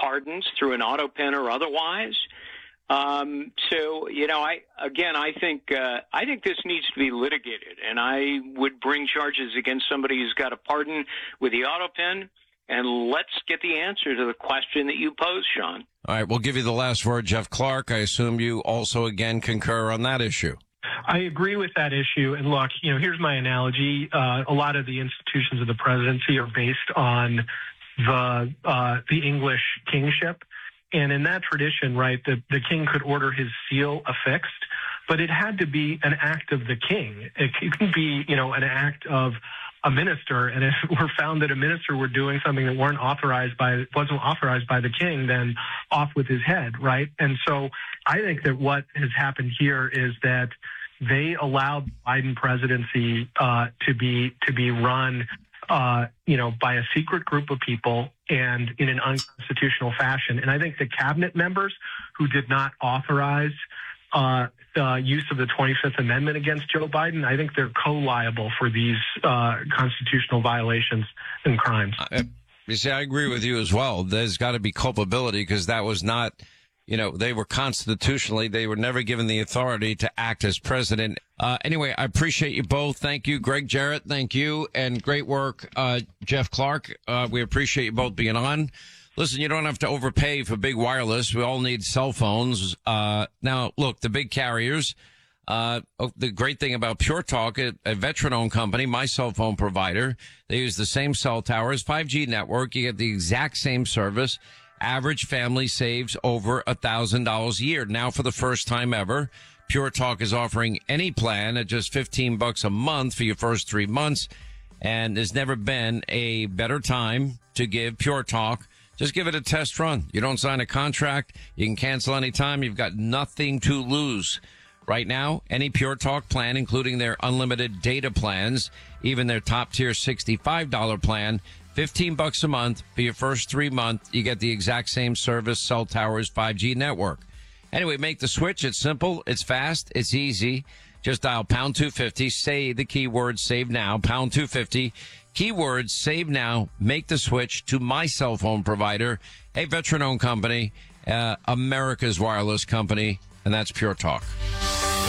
pardons through an auto pen or otherwise. So, I think this needs to be litigated, and I would bring charges against somebody who's got a pardon with the auto pen, and let's get the answer to the question that you posed, Sean. All right, we'll give you the last word, Jeff Clark. I assume you also, again, concur on that issue. I agree with that issue. And look, here's my analogy. A lot of the institutions of the presidency are based on the English kingship. And in that tradition, right, the king could order his seal affixed, but it had to be an act of the king. It couldn't be, an act of a minister. And if it were found that a minister were doing something that wasn't authorized by the king, then off with his head, right? And so I think that what has happened here is that they allowed the Biden presidency to be run by a secret group of people and in an unconstitutional fashion. And I think the cabinet members who did not authorize use of the 25th Amendment against Joe Biden, I think they're co-liable for these constitutional violations and crimes. You see, I agree with you as well. There's got to be culpability because that was not, they were constitutionally, they were never given the authority to act as president. Anyway, I appreciate you both. Thank you, Greg Jarrett. Thank you. And great work, Jeff Clark. We appreciate you both being on. Listen, you don't have to overpay for big wireless. We all need cell phones. Now, look, the big carriers, the great thing about Pure Talk, a veteran-owned company, my cell phone provider, they use the same cell towers, 5G network. You get the exact same service. Average family saves over $1,000 a year. Now, for the first time ever, Pure Talk is offering any plan at just $15 a month for your first 3 months. And there's never been a better time to give Pure Talk. Just give it a test run. You don't sign a contract. You can cancel anytime. You've got nothing to lose. Right now, any Pure Talk plan, including their unlimited data plans, even their top tier $65 plan, $15 a month for your first 3 months. You get the exact same service, cell towers, 5G network. Anyway, make the switch. It's simple. It's fast. It's easy. Just dial pound 250. Say the keyword save now, pound 250. Keywords save now. Make the switch to my cell phone provider, a veteran-owned company, America's wireless company, and that's Pure Talk.